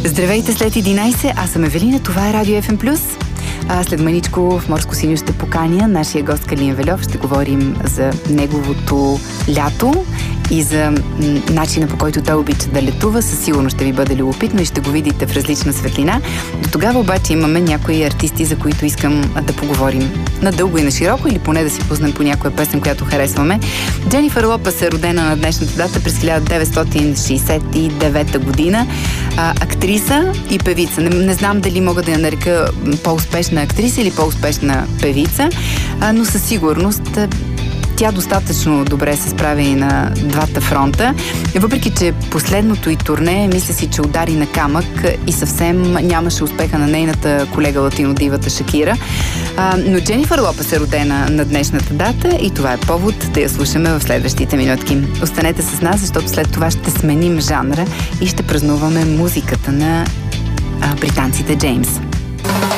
Здравейте след 11, аз съм Евелина, това е Радио FM+. След маничко в Морско синьо ще поканя нашия гост Калин Вельов. Ще говорим за неговото лято и за начина, по който той обича да летува. Със сигурност ще ви бъде любопитно и ще го видите в различна светлина. До тогава обаче имаме някои артисти, за които искам да поговорим надълго и на широко, или поне да си пуснем по някоя песен, която харесваме. Дженифър Лопес е родена на днешната дата през 1969 година. Актриса и певица. Не знам дали мога да я нарека по-успешна актриса или по-успешна певица, но със сигурност тя достатъчно добре се справя и на двата фронта. Въпреки че последното й турне, мисля си, че удари на камък и съвсем нямаше успеха на нейната колега латинодивата Шакира. Но Дженифър Лопес е родена на днешната дата и това е повод да я слушаме в следващите минутки. Останете с нас, защото след това ще сменим жанра и ще празнуваме музиката на британците Джеймс.